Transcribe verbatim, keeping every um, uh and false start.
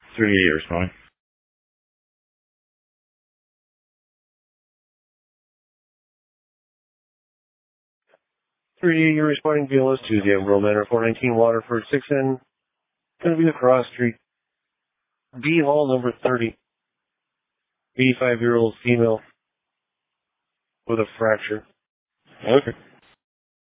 Three years, fine. Three, you're responding V L S to the Emerald Manor, four nineteen Waterford, six N. Gonna be the Cross Street. B Hall number thirty. eighty-five-year-old female with a fracture. Okay.